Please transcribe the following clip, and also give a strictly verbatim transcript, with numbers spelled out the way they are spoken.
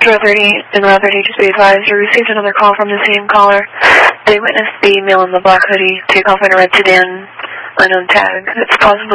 Route thirty and Route thirty, just be advised, we received another call from the same caller. They witnessed the male in the black hoodie take off in a red sedan, unknown tag. It's possible